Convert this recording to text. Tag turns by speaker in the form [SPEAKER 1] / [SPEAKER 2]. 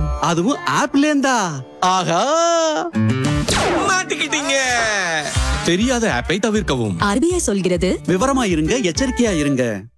[SPEAKER 1] அதுவும் ஆப்ல இருந்தா. ஆஹா,
[SPEAKER 2] மாட்டிக்கிட்டீங்க. தெரியாத ஆப்பை தவிர்க்கவும்.
[SPEAKER 3] RBI சொல்கிறது,
[SPEAKER 1] விவரமா இருங்க, எச்சரிக்கையா இருங்க.